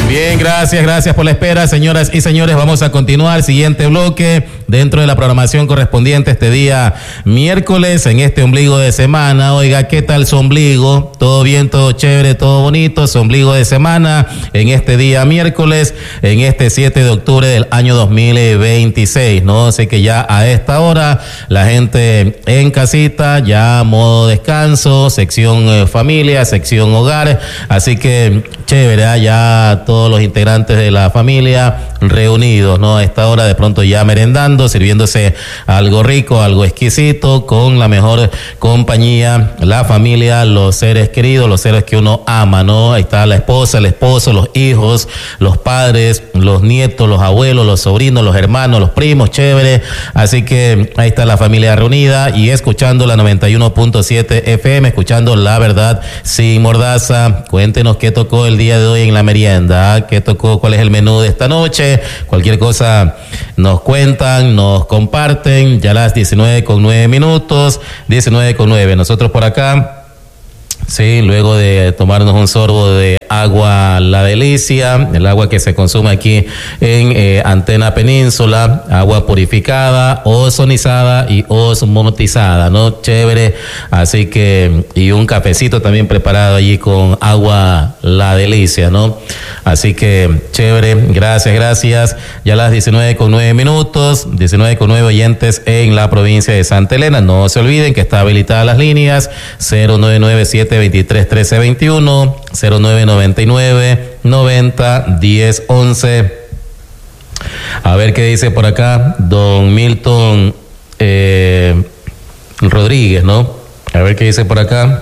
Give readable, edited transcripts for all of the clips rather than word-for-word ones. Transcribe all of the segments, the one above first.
Bien, gracias por la espera, señoras y señores. Vamos a continuar. Siguiente bloque dentro de la programación correspondiente este día miércoles, en este ombligo de semana. Oiga, ¿qué tal su ombligo? Todo bien, todo chévere, todo bonito. Su ombligo de semana en este día miércoles, en este 7 de octubre del año 2026, ¿no? Así que ya a esta hora la gente en casita, ya modo descanso, sección familia, sección hogar. Así que chévere, ya todos los integrantes de la familia reunidos, ¿no? A esta hora de pronto ya merendando, sirviéndose algo rico, algo exquisito, con la mejor compañía, la familia, los seres queridos, los seres que uno ama, ¿no? Ahí está la esposa, el esposo, los hijos, los padres, los nietos, los abuelos, los sobrinos, los hermanos, los primos, chévere. Así que ahí está la familia reunida y escuchando la 91.7 FM, escuchando La Verdad Sin Mordaza. Cuéntenos qué tocó el día de hoy en la merienda, qué tocó, cuál es el menú de esta noche. Cualquier cosa nos cuentan, nos comparten. Ya las 19:09, 19:09. Nosotros por acá, sí, luego de tomarnos un sorbo de agua La Delicia, el agua que se consume aquí en Antena Península, agua purificada, ozonizada y osmotizada, ¿no? Chévere. Así que, y un cafecito también preparado allí con agua La Delicia, ¿no? Así que, chévere, gracias. Ya las 19:09, 19:09 oyentes en la provincia de Santa Elena. No se olviden que está habilitada las líneas 0997-231321, 0999-90-1011. A ver qué dice por acá don Milton Rodríguez, ¿no? A ver qué dice por acá.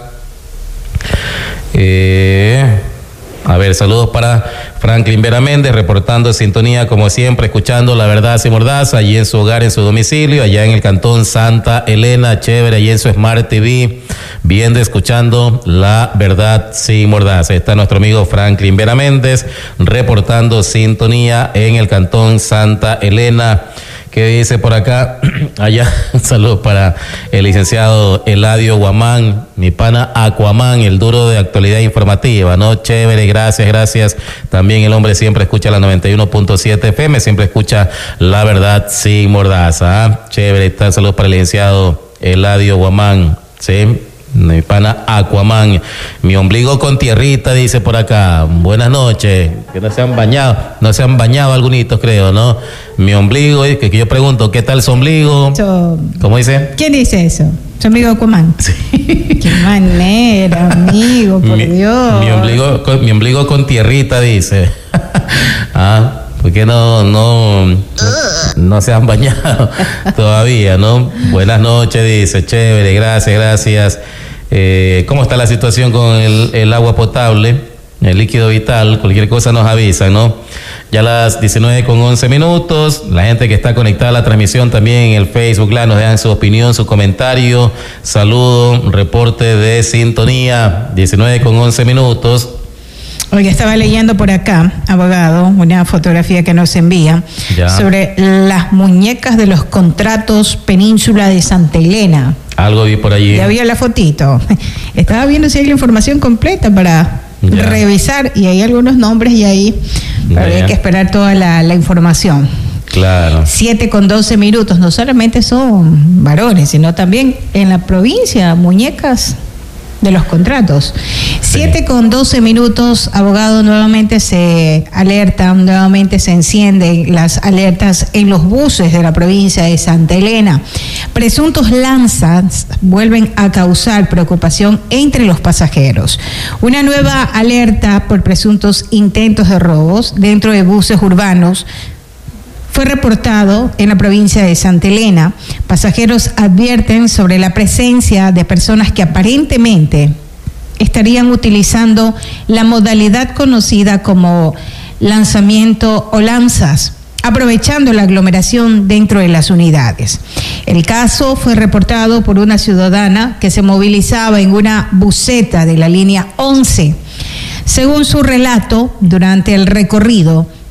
A ver, saludos para Franklin Vera Méndez, reportando sintonía como siempre, escuchando La Verdad Sin Mordaza, allí en su hogar, en su domicilio, allá en el cantón Santa Elena, chévere, allí en su Smart TV, viendo, escuchando La Verdad Sin Mordaza. Está nuestro amigo Franklin Vera Méndez, reportando sintonía en el cantón Santa Elena. ¿Qué dice por acá? Allá, un saludo para el licenciado Eladio Guamán, mi pana Aquaman, el duro de actualidad informativa, ¿no? Chévere, gracias. También el hombre siempre escucha la 91.7 FM, siempre escucha La Verdad Sin Mordaza, ¿ah? Chévere, está, saludos para el licenciado Eladio Guamán, ¿sí? Mi pana Aquaman, mi ombligo con tierrita, dice por acá. Buenas noches, que no se han bañado algunitos, creo, ¿no? Mi ombligo, que yo pregunto, ¿qué tal su ombligo? ¿Cómo dice? ¿Quién dice eso? Su amigo Aquaman. Sí. Qué manera, amigo, por Dios. Mi ombligo con tierrita, dice. ¿Por qué no se han bañado todavía, no? Buenas noches, dice, chévere, gracias. ¿Cómo está la situación con el agua potable, el líquido vital? Cualquier cosa nos avisa, ¿no? Ya las 19:11, la gente que está conectada a la transmisión también en el Facebook Live nos dejan su opinión, su comentario, saludo, reporte de sintonía, 19:11. Oye, estaba leyendo por acá, abogado, una fotografía que nos envía sobre las muñecas de los contratos Península de Santa Elena. Algo vi por allí. Ya había la fotito. Estaba viendo si hay la información completa para revisar, y hay algunos nombres y ahí hay que esperar toda la información. Claro. 7:12, no solamente son varones, sino también en la provincia, muñecas de los contratos. 7:12, abogado, nuevamente se encienden las alertas en los buses de la provincia de Santa Elena. Presuntos lanzas vuelven a causar preocupación entre los pasajeros. Una nueva alerta por presuntos intentos de robos dentro de buses urbanos fue reportado en la provincia de Santa Elena. Pasajeros advierten sobre la presencia de personas que aparentemente estarían utilizando la modalidad conocida como lanzamiento o lanzas, aprovechando la aglomeración dentro de las unidades. El caso fue reportado por una ciudadana que se movilizaba en una buseta de la línea 11. Según su relato, durante el recorrido,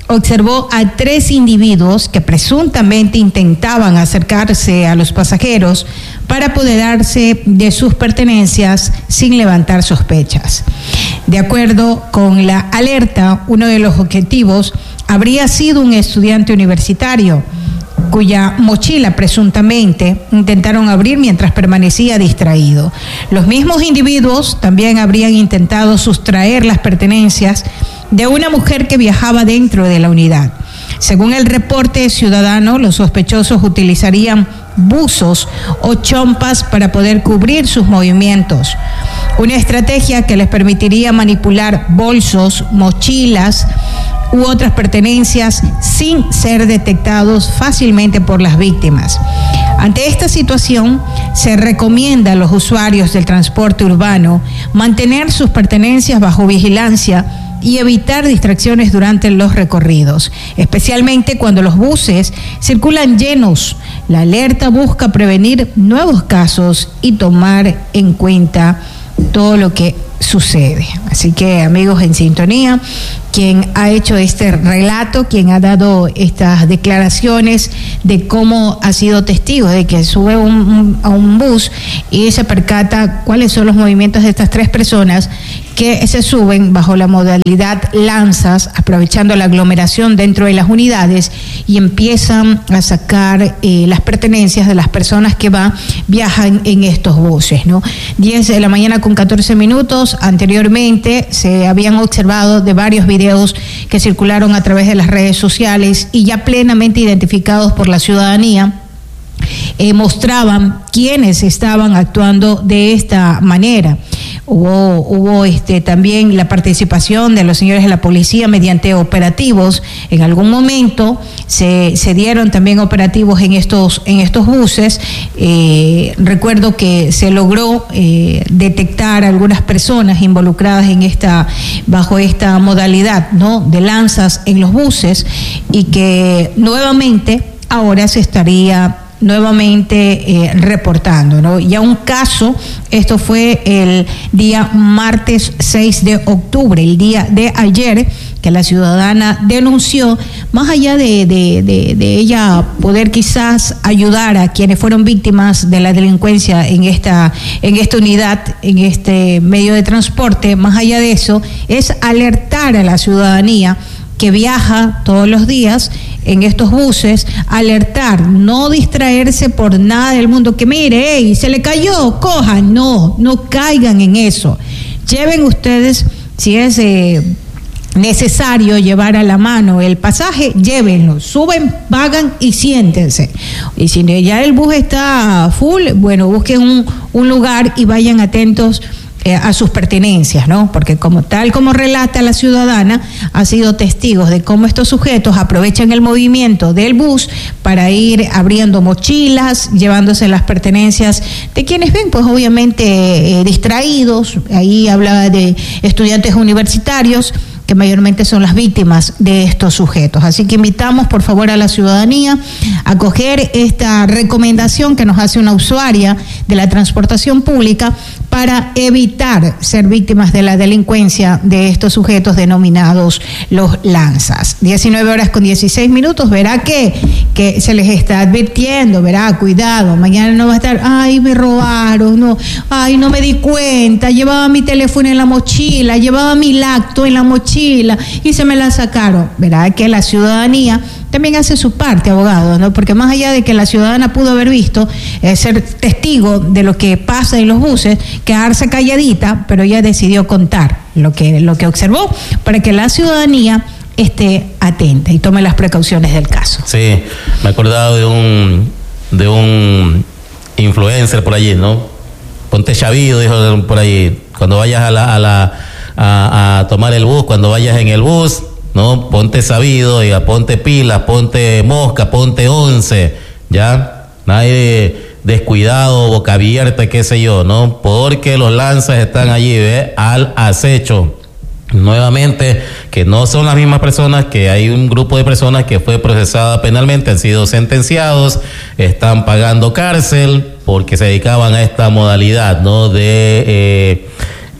observó a 3 individuos que presuntamente intentaban acercarse a los pasajeros para apoderarse de sus pertenencias sin levantar sospechas. De acuerdo con la alerta, uno de los objetivos habría sido un estudiante universitario cuya mochila presuntamente intentaron abrir mientras permanecía distraído. Los mismos individuos también habrían intentado sustraer las pertenencias de una mujer que viajaba dentro de la unidad. Según el reporte ciudadano, los sospechosos utilizarían buzos o chompas para poder cubrir sus movimientos. Una estrategia que les permitiría manipular bolsos, mochilas u otras pertenencias sin ser detectados fácilmente por las víctimas. Ante esta situación, se recomienda a los usuarios del transporte urbano mantener sus pertenencias bajo vigilancia y evitar distracciones durante los recorridos, especialmente cuando los buses circulan llenos. La alerta busca prevenir nuevos casos y tomar en cuenta todo lo que sucede. Así que, amigos en sintonía, quien ha hecho este relato, quien ha dado estas declaraciones de cómo ha sido testigo de que sube a un bus y se percata cuáles son los movimientos de estas 3 personas que se suben bajo la modalidad lanzas, aprovechando la aglomeración dentro de las unidades, y empiezan a sacar las pertenencias de las personas que viajan en estos buses, ¿no? 10 de la mañana con 14 minutos. Anteriormente se habían observado de varios videos que circularon a través de las redes sociales y ya plenamente identificados por la ciudadanía, mostraban quiénes estaban actuando de esta manera. Hubo también la participación de los señores de la policía mediante operativos. En algún momento se dieron también operativos en estos buses. Recuerdo que se logró detectar algunas personas involucradas bajo esta modalidad, ¿no?, de lanzas en los buses, y que nuevamente ahora se estaría reportando, ¿no? Ya un caso, esto fue el día martes 6 de octubre, el día de ayer, que la ciudadana denunció, más allá de ella poder quizás ayudar a quienes fueron víctimas de la delincuencia en esta unidad, en este medio de transporte. Más allá de eso, es alertar a la ciudadanía que viaja todos los días en estos buses, alertar, no distraerse por nada del mundo, que mire, hey, se le cayó, cojan, no caigan en eso. Lleven ustedes, si es necesario llevar a la mano el pasaje, llévenlo, suben, pagan y siéntense. Y si ya el bus está full, bueno, busquen un lugar y vayan atentos a sus pertenencias, ¿no? Porque como relata la ciudadana, ha sido testigos de cómo estos sujetos aprovechan el movimiento del bus para ir abriendo mochilas, llevándose las pertenencias de quienes ven, pues obviamente distraídos. Ahí hablaba de estudiantes universitarios, que mayormente son las víctimas de estos sujetos. Así que invitamos, por favor, a la ciudadanía a coger esta recomendación que nos hace una usuaria de la transportación pública para evitar ser víctimas de la delincuencia de estos sujetos denominados los lanzas. 19:16. Verá que se les está advirtiendo, verá, cuidado, mañana no va a estar, ay, me robaron, no me di cuenta, llevaba mi teléfono en la mochila, llevaba mi lacto en la mochila y se me la sacaron. Verá que la ciudadanía también hace su parte, abogado, ¿no? Porque más allá de que la ciudadana pudo haber visto, ser testigo de lo que pasa en los buses, quedarse calladita, pero ella decidió contar lo que observó para que la ciudadanía esté atenta y tome las precauciones del caso. Sí, me he acordado de un influencer por allí, ¿no? Ponte chavido, dijo por allí, cuando vayas a tomar el bus, cuando vayas en el bus, ¿no? Ponte sabido, ponte pilas, ponte mosca, ponte 11, ¿ya? Nadie descuidado, boca abierta, qué sé yo, ¿no? Porque los lanzas están allí, al acecho. Nuevamente, que no son las mismas personas, que hay un grupo de personas que fue procesada penalmente, han sido sentenciados, están pagando cárcel porque se dedicaban a esta modalidad, ¿no? De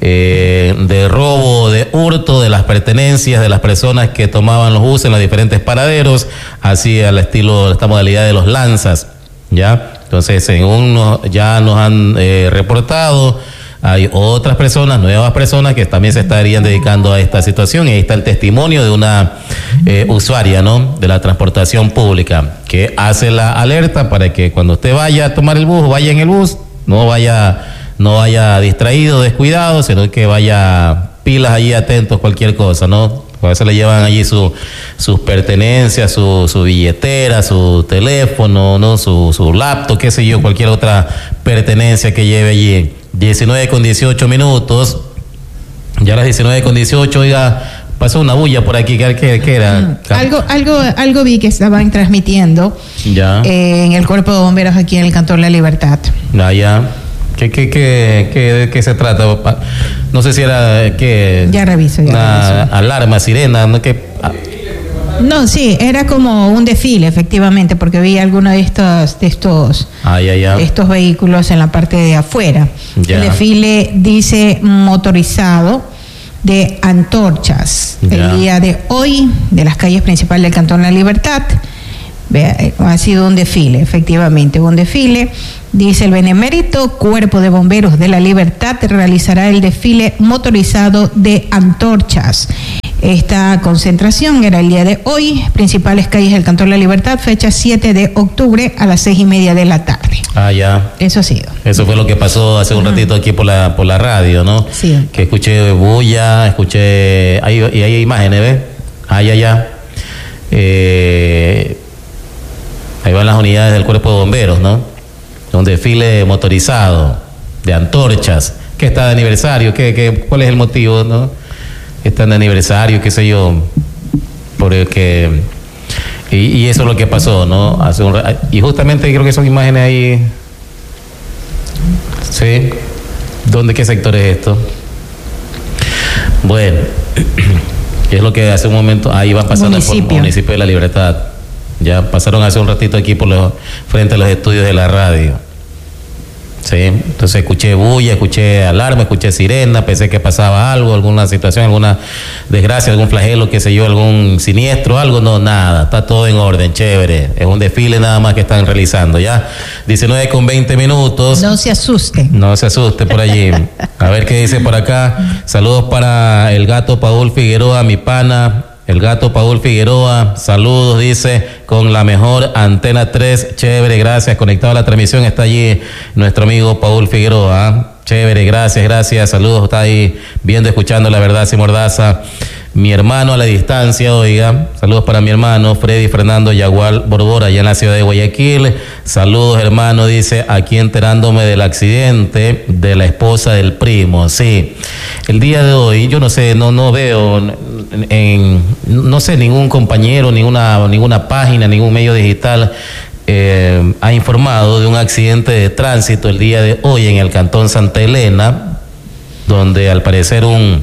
de robo, de hurto de las pertenencias de las personas que tomaban los buses en los diferentes paraderos, así al estilo de esta modalidad de los lanzas, ¿ya? Entonces, según ya nos han reportado, hay otras personas, nuevas personas que también se estarían dedicando a esta situación, y ahí está el testimonio de una usuaria, ¿no?, de la transportación pública, que hace la alerta para que cuando usted vaya a tomar el bus, vaya en el bus, no vaya distraído, descuidado, sino que vaya pilas allí, atentos, cualquier cosa, ¿no? A veces le llevan allí sus pertenencias, su billetera, su teléfono, ¿no?, su laptop, qué sé yo, cualquier otra pertenencia que lleve allí. 19:18, ya a las 19:18, oiga, pasó una bulla por aquí, ¿qué era? Algo vi que estaban transmitiendo ya. En el Cuerpo de Bomberos aquí en el Cantón La Libertad. Ya. ¿Qué se trata? No sé si era que ya reviso. Alarma, sirena, ¿no? No, sí, era como un desfile, efectivamente, porque vi algunos de estos estos vehículos en la parte de afuera. Ya. El desfile dice motorizado de antorchas. Ya. El día de hoy, de las calles principales del Cantón La Libertad, ha sido un desfile, efectivamente, un desfile. Dice: el benemérito Cuerpo de Bomberos de La Libertad realizará el desfile motorizado de antorchas. Esta concentración era el día de hoy, principales calles del Cantón La Libertad, fecha 7 de octubre a las 6:30 de la tarde. Ya. Eso ha sido. Eso fue lo que pasó hace un ratito aquí por la radio, ¿no? Sí. Que escuché bulla, y hay imágenes, ¿ves? Ya. Ahí van las unidades del Cuerpo de Bomberos, ¿no? Un desfile motorizado de antorchas. ¿Qué está de aniversario? ¿Cuál es el motivo, no? Están de aniversario, qué sé yo. Porque y eso es lo que pasó, ¿no? Y justamente creo que son imágenes ahí. ¿Sí? ¿Qué sector es esto? Bueno, es lo que hace un momento ahí va pasando por el municipio de La Libertad. Ya pasaron hace un ratito aquí frente a los estudios de la radio. Sí, entonces escuché bulla, escuché alarma, escuché sirena, pensé que pasaba algo, alguna situación, alguna desgracia, algún flagelo, qué sé yo, algún siniestro, algo, no, nada, está todo en orden, chévere, es un desfile nada más que están realizando, ya, 19:20. No se asuste por allí. A ver qué dice por acá. Saludos para el gato Paul Figueroa, mi pana. El gato Paul Figueroa, saludos, dice, con la mejor Antena 3, chévere, gracias, conectado a la transmisión, está allí nuestro amigo Paul Figueroa, chévere, gracias, saludos, está ahí viendo, escuchando La Verdad Sin Mordaza. Mi hermano a la distancia, oiga, saludos para mi hermano Freddy Fernando Yagual Borbora, allá en la ciudad de Guayaquil. Saludos, hermano, dice, aquí enterándome del accidente de la esposa del primo. Sí, el día de hoy, yo no sé, no veo no sé, ningún compañero, ninguna página, ningún medio digital ha informado de un accidente de tránsito el día de hoy en el Cantón Santa Elena, donde al parecer un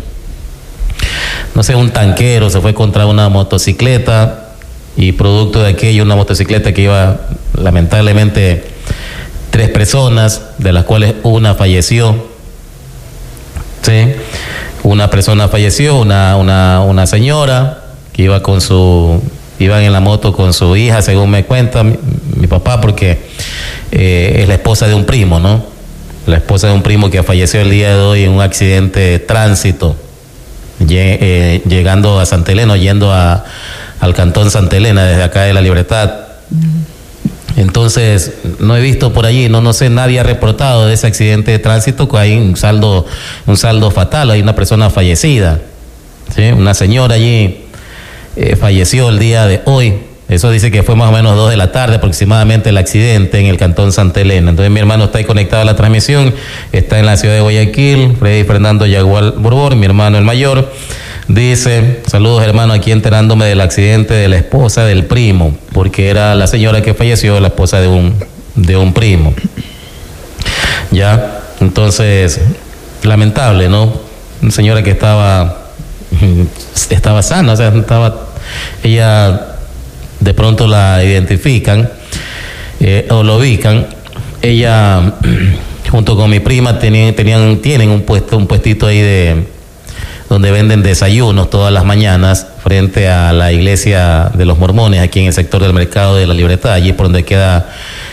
tanquero se fue contra una motocicleta, y producto de aquello, una motocicleta que iba lamentablemente 3 personas, de las cuales una falleció. Sí, una persona falleció, una señora que iban en la moto con su hija, según me cuenta mi papá, porque es la esposa de un primo, ¿no? La esposa de un primo que falleció el día de hoy en un accidente de tránsito, llegando a Santa Elena, yendo al Cantón Santa Elena desde acá de La Libertad. Entonces, no he visto por allí, no sé, nadie ha reportado de ese accidente de tránsito, que hay un saldo fatal, hay una persona fallecida, ¿sí? Una señora allí falleció el día de hoy. Eso dice que fue más o menos 2 de la tarde aproximadamente el accidente en el Cantón Santa Elena. Entonces mi hermano está ahí conectado a la transmisión, está en la ciudad de Guayaquil, Freddy Fernando Yagual Borbor, mi hermano el mayor. Dice, saludos hermano, aquí enterándome del accidente de la esposa del primo, porque era la señora que falleció, la esposa de un primo. Ya, entonces, lamentable, ¿no? Una señora que estaba sana, o sea, ella de pronto la identifican o lo ubican. Ella junto con mi prima tienen un puestito ahí donde venden desayunos todas las mañanas frente a la iglesia de los mormones, aquí en el sector del Mercado de la Libertad, allí por donde queda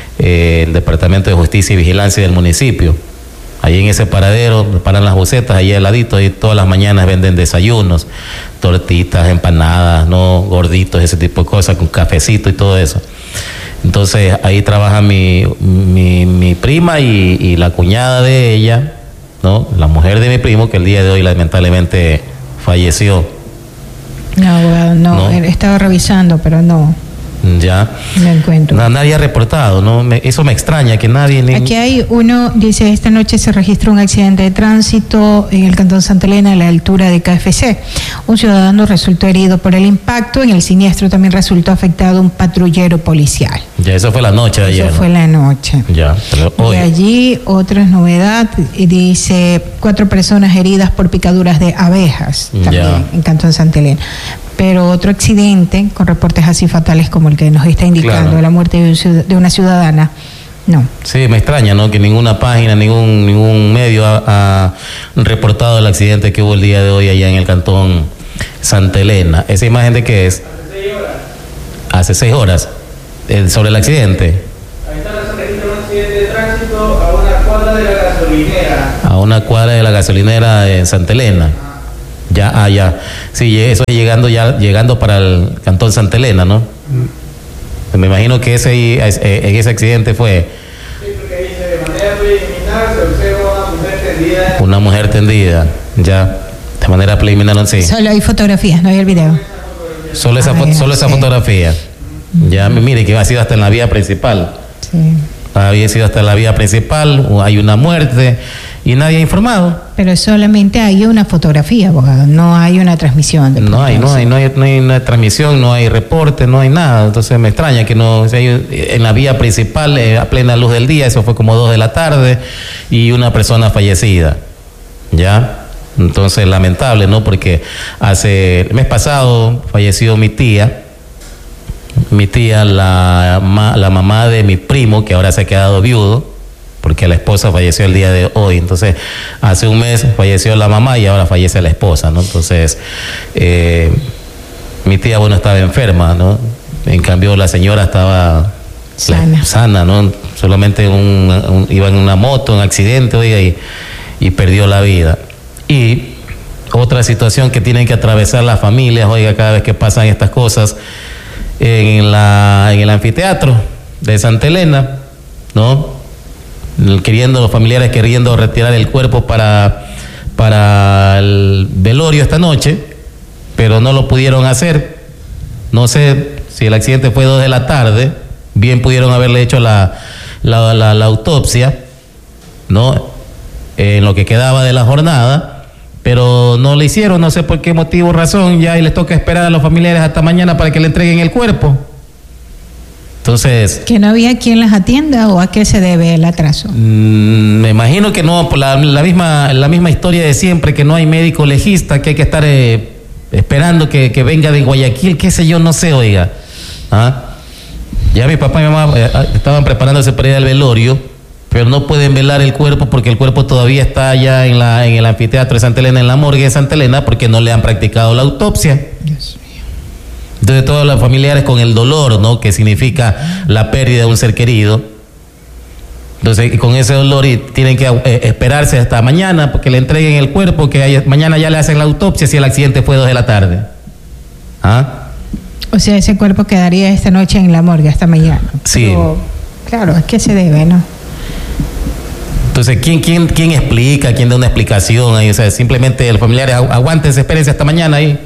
el Departamento de Justicia y Vigilancia del municipio. Ahí en ese paradero paran las busetas, ahí al ladito, ahí todas las mañanas venden desayunos, tortitas, empanadas, no gorditos, ese tipo de cosas, con cafecito y todo eso. Entonces ahí trabaja mi prima y la cuñada de ella, ¿no? La mujer de mi primo, que el día de hoy lamentablemente falleció. No, abogado, no. Estaba revisando, pero no. Ya. No encuentro. Nadie ha reportado, ¿no? Eso me extraña, que nadie... Aquí hay uno, dice, esta noche se registró un accidente de tránsito en el cantón Santa Elena a la altura de KFC. Un ciudadano resultó herido por el impacto. En el siniestro también resultó afectado un patrullero policial. Ya, eso fue la noche de ayer. Eso fue la noche. Ya, pero hoy... Y allí, otra novedad, dice, 4 personas heridas por picaduras de abejas, también en cantón Santa Elena. Pero otro accidente, con reportes así fatales como el que nos está indicando, la muerte de una ciudadana, no. Sí, me extraña, ¿no? Que ninguna página, ningún medio ha reportado el accidente que hubo el día de hoy allá en el cantón Santa Elena. ¿Esa imagen de qué es? Hace 6 horas. Sobre el accidente. Ahí está la registro un accidente de tránsito a una cuadra de la gasolinera. A una cuadra de la gasolinera en Santa Elena. Ya. Sí, eso es llegando para el cantón Santa Elena, ¿no? Me imagino que en ese accidente fue... Sí, porque ahí de manera preliminar se observa una mujer tendida. Una mujer tendida, ya. De manera preliminar, sí. Solo hay fotografías, no hay el video. Solo esa fotografía. Ya, mire que ha sido hasta en la vía principal. Sí. Había sido hasta la vía principal, hay una muerte y nadie ha informado. Pero solamente hay una fotografía, abogado, no hay una transmisión. No hay una transmisión, no hay reporte, no hay nada. Entonces me extraña que no, en la vía principal, a plena luz del día, eso fue como 2 de la tarde, y una persona fallecida. ¿Ya? Entonces lamentable, ¿no? Porque el mes pasado falleció mi tía, la mamá de mi primo, que ahora se ha quedado viudo, porque la esposa falleció el día de hoy. Entonces, hace un mes falleció la mamá y ahora fallece la esposa, ¿no? Entonces, mi tía, estaba enferma, ¿no? En cambio, la señora estaba sana, ¿no? Solamente iba en una moto, un accidente, oiga, y perdió la vida. Y otra situación que tienen que atravesar las familias, oiga, cada vez que pasan estas cosas, en el anfiteatro de Santa Elena, ¿no? Los familiares queriendo retirar el cuerpo para el velorio esta noche, pero no lo pudieron hacer. No sé si el accidente fue 2 de la tarde, bien pudieron haberle hecho la autopsia, ¿no? En lo que quedaba de la jornada, pero no le hicieron, no sé por qué motivo o razón, ya y les toca esperar a los familiares hasta mañana para que le entreguen el cuerpo. Entonces... ¿Que no había quien las atienda o a qué se debe el atraso? Me imagino que no, por la misma historia de siempre, que no hay médico legista, que hay que estar esperando que venga de Guayaquil, qué sé yo, no sé, oiga. Ya mi papá y mi mamá estaban preparándose para ir al velorio, pero no pueden velar el cuerpo porque el cuerpo todavía está allá en el anfiteatro de Santa Elena, en la morgue de Santa Elena, porque no le han practicado la autopsia. Dios mío. Entonces todos los familiares con el dolor, ¿no? Que significa la pérdida de un ser querido. Entonces con ese dolor tienen que esperarse hasta mañana porque le entreguen el cuerpo, que mañana ya le hacen la autopsia si el accidente fue 2 de la tarde. O sea, ese cuerpo quedaría esta noche en la morgue hasta mañana. Sí. Pero, claro, ¿a qué se debe, no? Entonces, ¿quién explica? ¿Quién da una explicación ahí? O sea, simplemente los familiares aguántense, espérense hasta mañana ahí.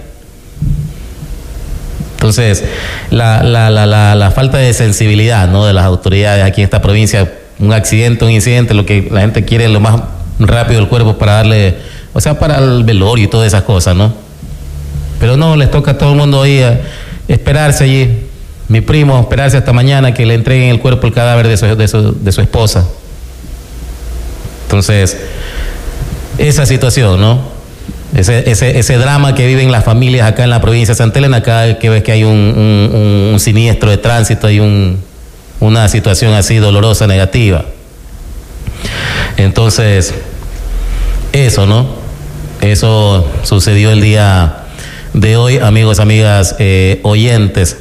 Entonces, la falta de sensibilidad, ¿no? De las autoridades aquí en esta provincia, un incidente, lo que la gente quiere es lo más rápido el cuerpo para darle, o sea, para el velorio y todas esas cosas, ¿no? Pero no, les toca a todo el mundo ahí esperarse allí. Mi primo, esperarse hasta mañana que le entreguen el cuerpo, el cadáver de su esposa. Entonces, esa situación, ¿no? Ese drama que viven las familias acá en la provincia de Santa Elena, cada vez que ves que hay un siniestro de tránsito, hay una situación así dolorosa, negativa. Entonces, eso, ¿no? Eso sucedió el día de hoy, amigos, amigas, oyentes.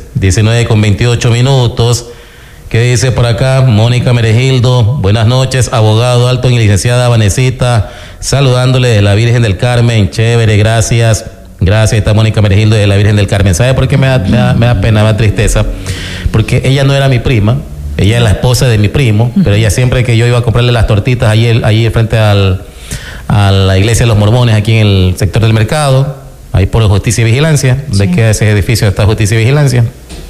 19:28. ¿Qué dice por acá? Mónica Meregildo, buenas noches, abogado Alto y licenciada Vanesita, saludándole de la Virgen del Carmen, chévere, gracias. Gracias, está Mónica Meregildo de la Virgen del Carmen. ¿Sabe por qué me da pena, me da tristeza? Porque ella no era mi prima, ella es la esposa de mi primo, pero ella siempre que yo iba a comprarle las tortitas allí frente a la iglesia de los mormones, aquí en el sector del mercado, ahí por Justicia y Vigilancia, donde queda ese edificio, está Justicia y Vigilancia.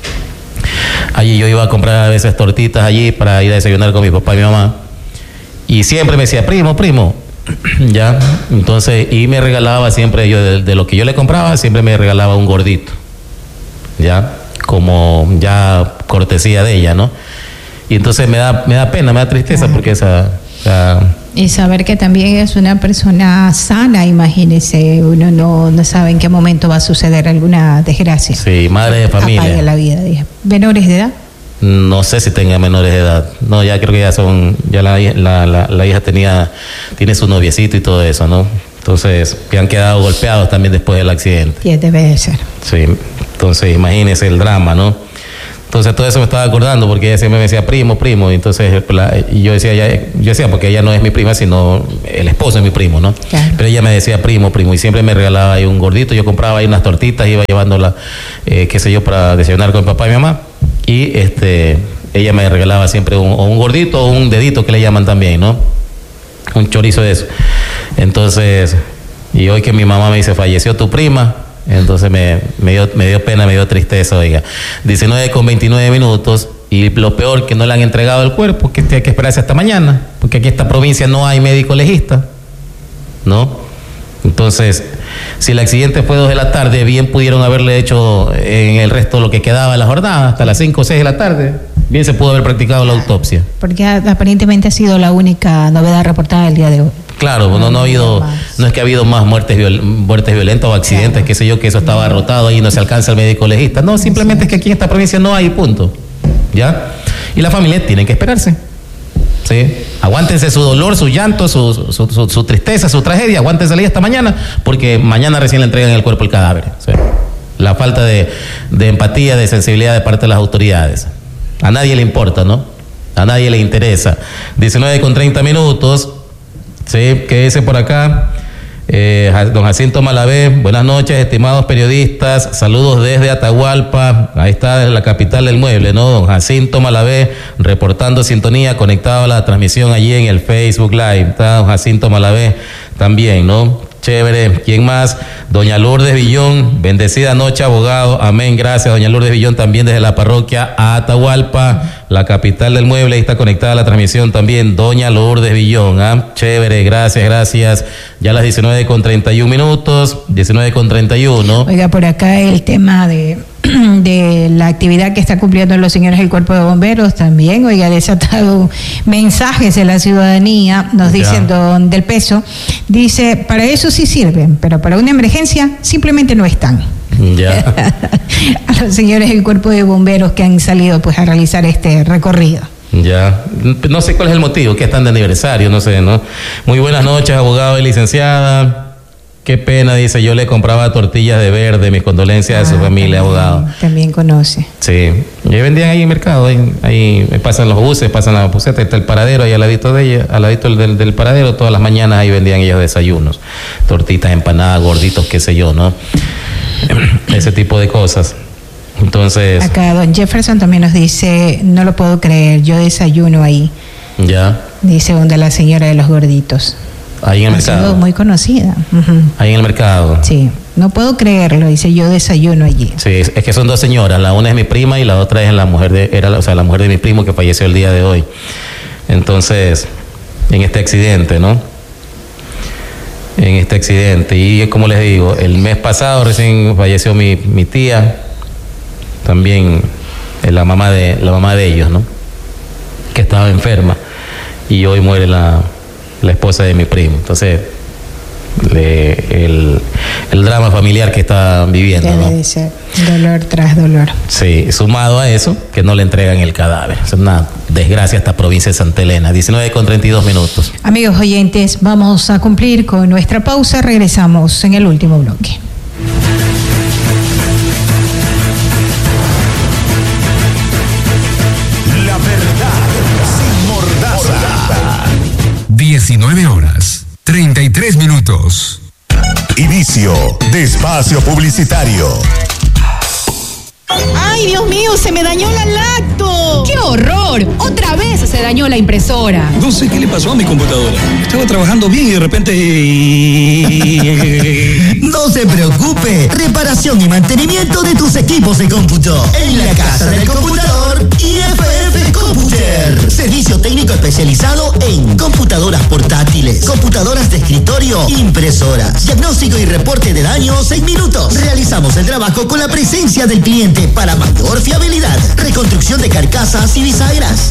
Allí yo iba a comprar a veces tortitas allí para ir a desayunar con mi papá y mi mamá. Y siempre me decía, primo, ya. Entonces, y me regalaba siempre, yo de lo que yo le compraba, siempre me regalaba un gordito. Ya, como ya cortesía de ella, ¿no? Y entonces me da pena, me da tristeza porque esa... Y saber que también es una persona sana, imagínese, uno no sabe en qué momento va a suceder alguna desgracia. Sí, madre de familia. Apague la vida, dije. ¿Menores de edad? No sé si tenga menores de edad. No, ya creo que ya la hija tiene su noviecito y todo eso, ¿no? Entonces, que han quedado golpeados también después del accidente. Sí, debe de ser. Sí, entonces imagínese el drama, ¿no? Entonces todo eso me estaba acordando porque ella siempre me decía primo, y entonces y yo decía porque ella no es mi prima, sino el esposo es mi primo, ¿no? Claro. Pero ella me decía primo, y siempre me regalaba ahí un gordito, yo compraba ahí unas tortitas, iba llevándola, qué sé yo, para desayunar con mi papá y mi mamá, y ella me regalaba siempre un gordito o un dedito que le llaman también, ¿no? Un chorizo de eso. Entonces, y hoy que mi mamá me dice, falleció tu prima, entonces me dio pena, me dio tristeza, oiga. 19:29 y lo peor que no le han entregado el cuerpo, que tiene que esperarse hasta mañana, porque aquí en esta provincia no hay médico legista, ¿no? Entonces, si el accidente fue 2 de la tarde, bien pudieron haberle hecho en el resto lo que quedaba de la jornada, hasta las 5 o 6 de la tarde, bien se pudo haber practicado la autopsia. Porque aparentemente ha sido la única novedad reportada el día de hoy. Claro, no es que ha habido más muertes violentas o accidentes, claro, qué sé yo, que eso estaba derrotado y no se alcanza el médico legista. No, simplemente es que aquí en esta provincia no hay, punto. ¿Ya? Y la familia tiene que esperarse. ¿Sí? Aguántense su dolor, su llanto, su tristeza, su tragedia, aguántense ahí hasta mañana, porque mañana recién le entregan el cuerpo el cadáver. ¿Sí? La falta de empatía, de sensibilidad de parte de las autoridades. A nadie le importa, ¿no? A nadie le interesa. 19:30. Sí, ¿qué dice por acá? Don Jacinto Malavé, buenas noches, estimados periodistas, saludos desde Atahualpa, ahí está, desde la capital del mueble, ¿no? Don Jacinto Malavé, reportando sintonía, conectado a la transmisión allí en el Facebook Live, está don Jacinto Malavé también, ¿no? Chévere. ¿Quién más? Doña Lourdes Villón, bendecida noche, abogado. Amén, gracias. Doña Lourdes Villón también desde la parroquia Atahualpa, la capital del mueble. Ahí está conectada la transmisión también. Doña Lourdes Villón, chévere, gracias. Ya las 19:31, 19:31. Oiga, por acá el tema de la actividad que está cumpliendo los señores del Cuerpo de Bomberos también, oiga, desatado mensajes de la ciudadanía, nos dicen don Del Peso, dice, para eso sí sirven, pero para una emergencia simplemente no están. Ya. A los señores del Cuerpo de Bomberos que han salido pues a realizar este recorrido. Ya, no sé cuál es el motivo, que están de aniversario, no sé, ¿no? Muy buenas noches, abogado y licenciada. Qué pena, dice, yo le compraba tortillas de verde, mis condolencias a su familia, abogado. También conoce. Sí, y vendían ahí en el mercado, ahí pasan los buses, pasan las busetas, está el paradero ahí al ladito de ella, al ladito del paradero, todas las mañanas ahí vendían ellos desayunos, tortitas, empanadas, gorditos, qué sé yo, ¿no? Ese tipo de cosas. Entonces... Acá don Jefferson también nos dice, no lo puedo creer, yo desayuno ahí. Ya. Dice donde la señora de los gorditos. Ahí en el mercado. Sido muy conocida. Uh-huh. Ahí en el mercado. Sí, no puedo creerlo, dice, yo desayuno allí. Sí, es que son dos señoras, la una es mi prima y la otra es la mujer la mujer de mi primo que falleció el día de hoy. Entonces, en este accidente, ¿no? En este accidente. Y como les digo, el mes pasado recién falleció mi tía, también la mamá de ellos, ¿no? Que estaba enferma. Y hoy muere la esposa de mi primo. Entonces, el drama familiar que está viviendo, ¿no? Debe de ser dolor tras dolor. Sí, sumado a eso, que no le entregan el cadáver. Es una desgracia esta provincia de Santa Elena. 19:32. Amigos oyentes, vamos a cumplir con nuestra pausa. Regresamos en el último bloque. La verdad sin mordaza. 19:33. Inicio de espacio publicitario. ¡Ay, Dios mío! ¡Se me dañó la lacto! ¡Qué horror! ¡Otra vez se dañó la impresora! No sé qué le pasó a mi computadora. Estaba trabajando bien y de repente... No se preocupe. Reparación y mantenimiento de tus equipos de cómputo. En la casa del computador IFF Computer. Servicio técnico especializado en computadoras portátiles, computadoras de escritorio, impresoras. Diagnóstico y reporte de daños en minutos. Realizamos el trabajo con la presencia del cliente para mayor fiabilidad. Reconstrucción de carcasas y bisagras.